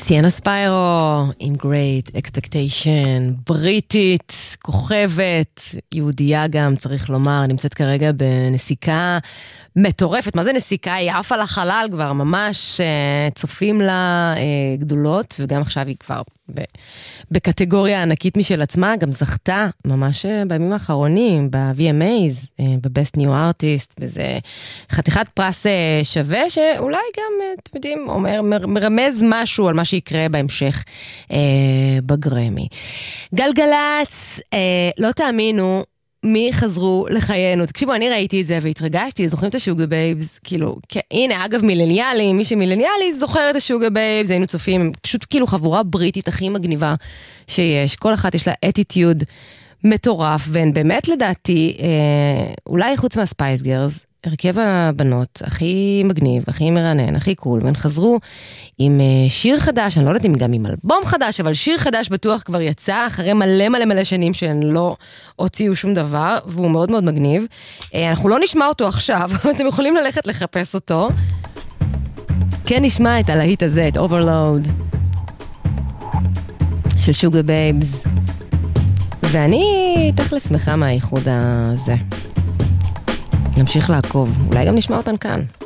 סיינה ספיירו עם Great Expectation, בריטית, כוכבת, יהודייה גם צריך לומר, נמצאת כרגע בנסיקה מטורפת. מה זה נסיקה? היא עפה לחלל כבר, ממש צופים לה גדולות, וגם עכשיו היא כבר בקטגוריה ענקית משל עצמה, גם זכתה ממש בימים האחרונים, ב-VMAs, ב-Best New Artist, וזה חתיכת פרס שווה, שאולי גם, אתם יודעים, מרמז משהו על מה שיקרה בהמשך בגרמי. גלגלץ, לא תאמינו, מי חזרו לחיינו. תקשיבו, אני ראיתי את זה והתרגשתי, זוכרים את השוגה בייבס, כאילו, הנה, אגב מילניאלי, מי שמילניאלי זוכר את השוגה בייבס, היינו צופים, פשוט כאילו חבורה בריטית הכי מגניבה שיש, כל אחת יש לה אטיטיוד מטורף, והן באמת לדעתי, אולי חוץ מהספייס גרס, הרכב הבנות הכי מגניב, הכי מרענן, הכי קול, והן חזרו עם שיר חדש, אני לא יודעת אם גם עם אלבום חדש, אבל שיר חדש בטוח כבר יצא, אחרי מלא שנים שהן לא הוציאו שום דבר, והוא מאוד מאוד מגניב. אנחנו לא נשמע אותו עכשיו, אתם יכולים ללכת לחפש אותו. כן נשמע את הלהיט הזה, את Overload, של שוגה בייבס. ואני תכלס שמחה מהאיחוד הזה. נמשיך לעקוב, אולי גם נשמע אותן כאן.